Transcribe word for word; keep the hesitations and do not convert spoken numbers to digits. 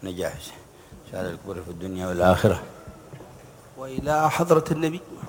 نجاح شهادة الكبر في الدنيا والآخرة. وإلى حضرة النبي